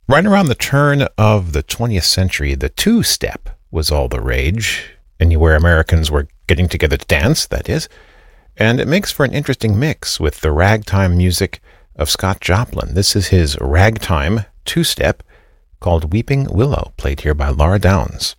Right around the turn of the 20th century, the two-step was all the rage, anywhere Americans were getting together to dance, that is, and it makes for an interesting mix with the ragtime music of Scott Joplin. This is his ragtime two-step called Weeping Willow, played here by Laura Downs.